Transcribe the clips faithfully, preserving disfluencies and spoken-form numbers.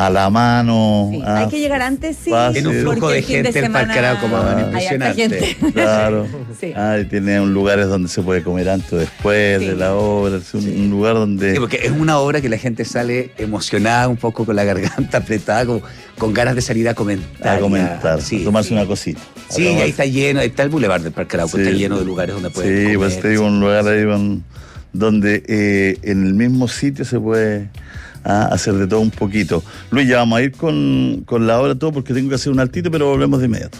a la mano. Sí. Ah, hay que llegar antes, sí. fácil. En un flujo de gente, el Parque Arauco más o menos impresionante. Claro. Sí. Ah, y tiene un lugares donde se puede comer antes o después Sí. de la obra. Es un, Sí. un lugar donde... Sí, porque es una obra que la gente sale emocionada, un poco con la garganta apretada, con, con ganas de salir a comentar. a comentar, Sí, a tomarse sí. una cosita. A Sí, tomar- ahí está lleno, ahí está el boulevard del Parque Arauco, Sí. está lleno de lugares donde pueden Sí, comer. pues te digo, un lugar ahí don- donde eh, en el mismo sitio se puede ah, hacer de todo un poquito. Luis, ya vamos a ir con, con la obra todo porque tengo que hacer un altito, pero volvemos de inmediato.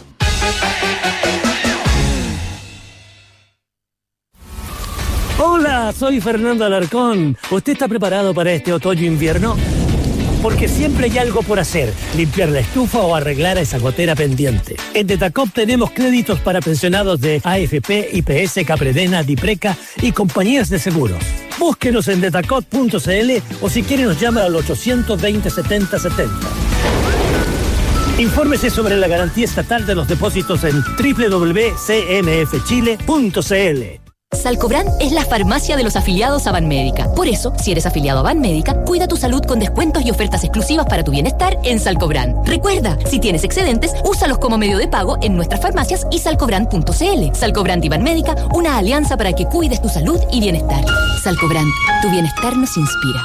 Hola, soy Fernando Alarcón. ¿Usted está preparado para este otoño-invierno? Porque siempre hay algo por hacer, limpiar la estufa o arreglar a esa gotera pendiente. En Detacop tenemos créditos para pensionados de A F P, I P S, Capredena, Dipreca y compañías de seguros. Búsquenos en detacop punto c l o si quiere nos llama al ochocientos veinte, setenta setenta. Infórmese sobre la garantía estatal de los depósitos en doble u doble u doble u punto c m f chile punto c l. Salcobran es la farmacia de los afiliados a Banmédica. Por eso, si eres afiliado a Banmédica, cuida tu salud con descuentos y ofertas exclusivas para tu bienestar en Salcobran. Recuerda, si tienes excedentes, úsalos como medio de pago en nuestras farmacias y salcobran punto c l. Salcobran y Banmédica, una alianza para que cuides tu salud y bienestar. Salcobran, tu bienestar nos inspira.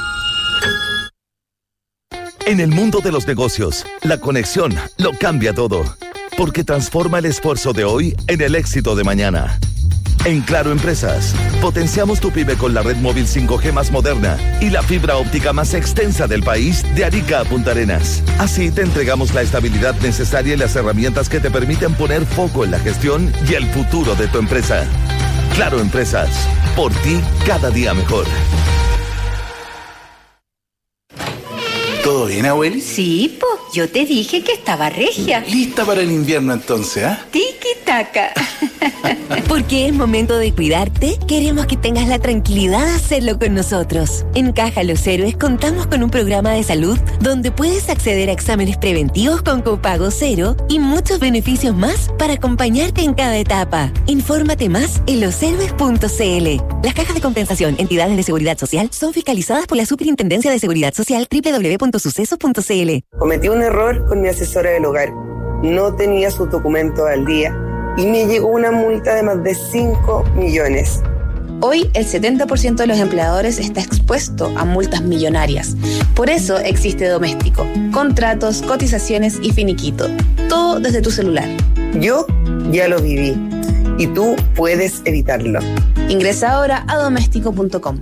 En el mundo de los negocios, la conexión lo cambia todo, porque transforma el esfuerzo de hoy en el éxito de mañana. En Claro Empresas, potenciamos tu pyme con la red móvil cinco G más moderna y la fibra óptica más extensa del país de Arica a Punta Arenas. Así te entregamos la estabilidad necesaria y las herramientas que te permiten poner foco en la gestión y el futuro de tu empresa. Claro Empresas, por ti cada día mejor. ¿Todo bien, abueli? Sí, po, yo te dije que estaba regia. Lista para el invierno entonces, ¿ah? ¿eh? Tiki-taka. Porque es momento de cuidarte, queremos que tengas la tranquilidad de hacerlo con nosotros. En Caja Los Héroes contamos con un programa de salud donde puedes acceder a exámenes preventivos con copago cero y muchos beneficios más para acompañarte en cada etapa. Infórmate más en los héroes punto c l. Las cajas de compensación, entidades de seguridad social, son fiscalizadas por la Superintendencia de Seguridad Social doble u doble u doble u punto suceso punto c l. Cometí un error con mi asesora del hogar. No tenía sus documentos al día y me llegó una multa de más de cinco millones. Hoy el setenta por ciento de los empleadores está expuesto a multas millonarias. Por eso existe Doméstico. Contratos, cotizaciones y finiquito. Todo desde tu celular. Yo ya lo viví y tú puedes evitarlo. Ingresa ahora a doméstico punto com.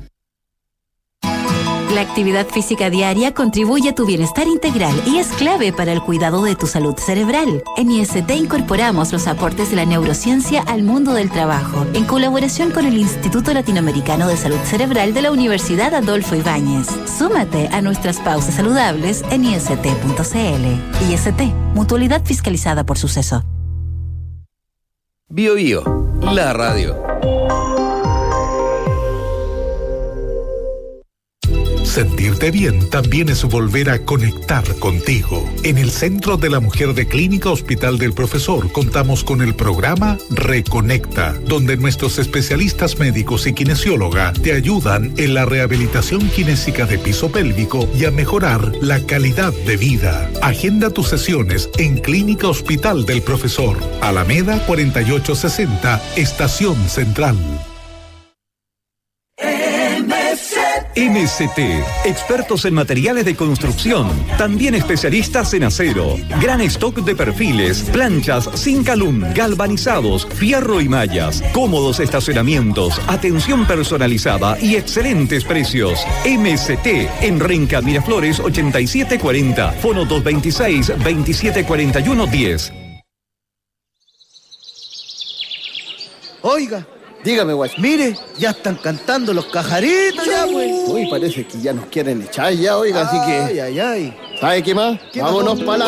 La actividad física diaria contribuye a tu bienestar integral y es clave para el cuidado de tu salud cerebral. En I S T incorporamos los aportes de la neurociencia al mundo del trabajo, en colaboración con el Instituto Latinoamericano de Salud Cerebral de la Universidad Adolfo Ibáñez. Súmate a nuestras pausas saludables en i s t punto c l. I S T, mutualidad fiscalizada por Suceso. Bio Bio, la radio. Sentirte bien también es volver a conectar contigo. En el Centro de la Mujer de Clínica Hospital del Profesor contamos con el programa Reconecta, donde nuestros especialistas médicos y kinesióloga te ayudan en la rehabilitación kinésica de piso pélvico y a mejorar la calidad de vida. Agenda tus sesiones en Clínica Hospital del Profesor, Alameda cuarenta y ocho sesenta, Estación Central. M S T, expertos en materiales de construcción, también especialistas en acero, gran stock de perfiles, planchas, Zincalum, galvanizados, fierro y mallas, cómodos estacionamientos, atención personalizada y excelentes precios. M S T, en Renca Miraflores ochenta y siete cuarenta, fono dos veintiséis, veintisiete cuarenta y uno diez. Oiga, dígame, guay. Mire, ya están cantando los cajaritos ya, pues. Uy, parece que ya nos quieren echar ya, oiga, ay, así que... Ay, ay, ay. ¿Sabe qué más? ¿Qué Vámonos pasó? para la...